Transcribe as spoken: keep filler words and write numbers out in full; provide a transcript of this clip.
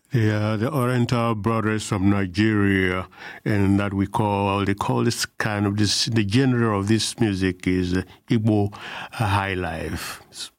They are the Oriental brothers from Nigeria, and that we call, they call this kind of this, the genre of this music is uh, Igbo uh, high life. It's